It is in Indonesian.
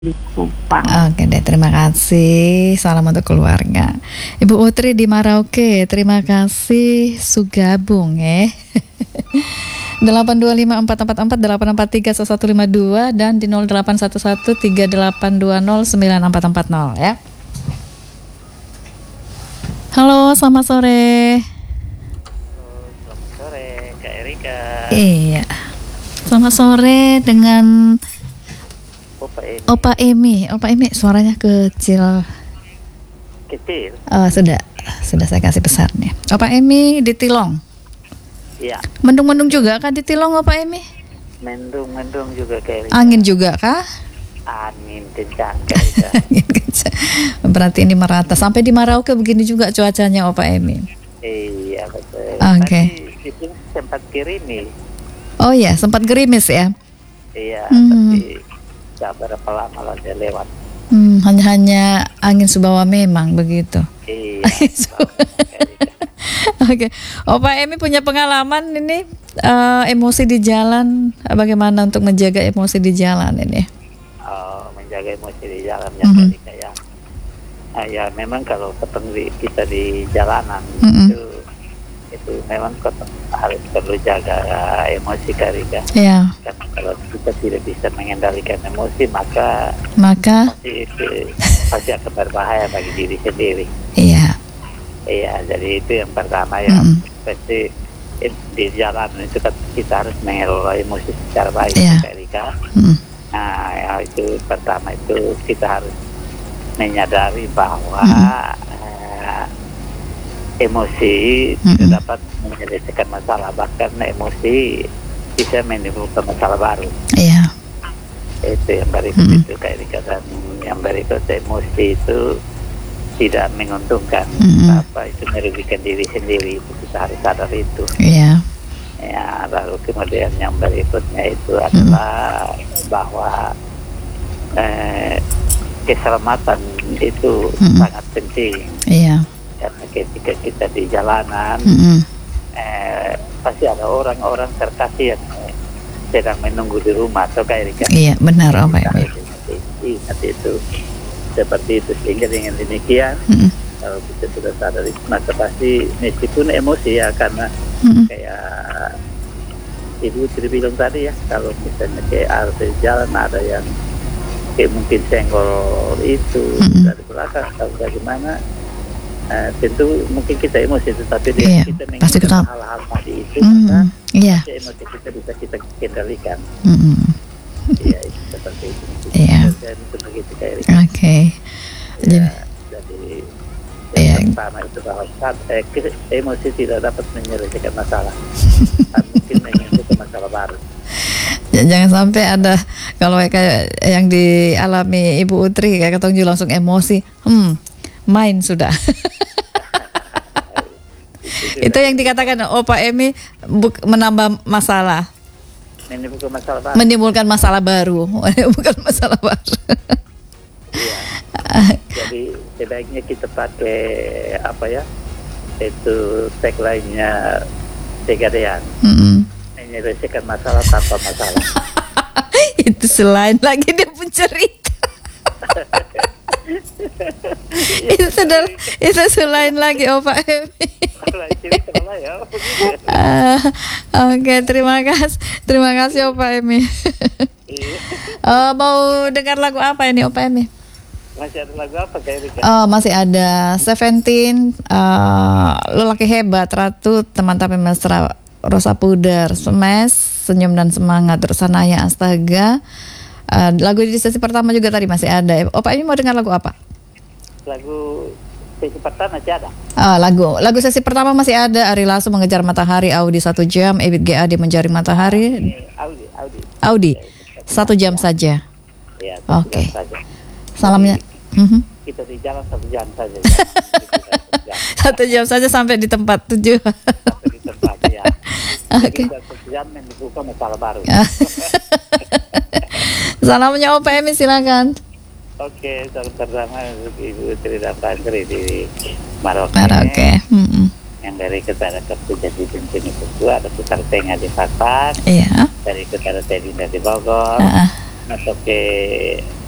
di Kupang. Oke deh, terima kasih. Salam untuk keluarga. Ibu Utri di Merauke, terima kasih sugabung ya. 8254448431152 dan di 081138209440 ya. Halo, selamat sore. Selamat sore, Kak Erika. Iya. Selamat sore dengan Opa Emi. Opa Emi, suaranya kecil. Kecil? Sudah saya kasih besarnya. Opa Emi di Tilong. Iya. Mendung-mendung juga kah di Tilong, Opa Emi? Mendung juga, Kak Erika. Angin juga kah? Angin kencang, Kak Erika. Angin kencang. Berarti ini merata. Sampai di Merauke begini juga cuacanya, Opa Emi. Iya, betul. Oke. Tadi di sini sempat gerimis. Oh ya, sempat gerimis ya? Iya, tapi gak berapa lama lah dia lewat. Hanya angin Subawa memang begitu. Iya. Oke, Opa Emi punya pengalaman ini emosi di jalan. Bagaimana untuk menjaga emosi di jalan ini? Menjaga emosi di jalan ya, kayak ya memang kalau ketemu kita di jalanan itu memang harus perlu jaga emosi, Kak Rika. Iya. Karena kalau kita tidak bisa mengendalikan emosi maka itu pasti akan berbahaya bagi diri sendiri. Iya. Iya, jadi itu yang pertama ya. Pasti di jalan itu kita harus mengelola emosi secara baik, Kak Rika. Nah, ya, itu pertama itu kita harus menyadari bahwa emosi dapat menyelesaikan masalah, bahkan emosi bisa menimbulkan masalah baru. Iya. Itu yang berikut itu, Kak Erika. Dan yang berikut, emosi itu tidak menguntungkan, itu merugikan diri sendiri, itu kita harus sadar itu. Iya. Ya, lalu kemudian yang berikutnya itu adalah bahwa keselamatan itu sangat penting. Iya. Karena ketika kita di jalanan pasti ada orang-orang terkasih yang sedang menunggu di rumah, atau Kak Erika. Iya, benar, Opa Emi. Ingat itu, seperti itu. Sehingga dengan demikian kalau kita sudah sadar itu, maka pasti meskipun emosi ya, karena kayak Ibu Tri bilang tadi ya, kalau misalnya kayak ada jalan ada yang kayak mungkin senggol itu dari belakang atau bagaimana, tentu mungkin kita emosi, tetapi kita mengingat hal-hal tadi itu, maka emosi kita bisa kita kendalikan. Iya, itu seperti itu. Dan itu begitu, Kak Erika. Oke. Jadi yang pertama itu bahwa emosi tidak dapat menyelesaikan masalah, mungkin menimbulkan masalah baru. Jangan sampai ada, kalau kayak yang dialami Ibu Utri, kayak ketemu langsung emosi, main sudah. Itu yang dikatakan Opa Emi menambah masalah. Menimbulkan masalah baru. Bukan masalah baru. Iya. Jadi sebaiknya kita pakai itu tagline-nya Pegadaian. Menyelesaikan masalah tanpa masalah. Itu selain lagi dia pencerita. itu selain lagi Opa Emi. Oke, terima kasih Opa Emi. Mau dengar lagu apa ini Opa Emi? Masih ada lagu apa, Kak Erika? Masih ada Seventeen, Lelaki Hebat, Ratu, Teman Tapi Mesra, Rosa Puder, Smash, Senyum dan Semangat, terus Sanaya Astaga. Lagu di sesi pertama juga tadi masih ada. Opa Emi mau dengar lagu apa? Lagu sesi pertama masih ada. Lagu sesi pertama masih ada. Ari Lasso Mengejar Matahari, Audi 1 jam, Ebit GAD Mencari Matahari. Audi 1 jam saja. Ya, Oke. Salamnya. Kita di jalan 1 jam saja. 1 jam saja sampai di tempat tujuan. Sampai di tempat ya. Oke. 1 jam menimbulkan masalah baru. Salamnya Opa Emi, silakan. Oke, salam pertama untuk Ibu Tri dan Pak Tri di Merauke. Yang dari kepada Kerja di Pimpin itu ada Putar Tengah di Pasak. Iya. Dari kepada Tedinda di Bogor. Masuk ke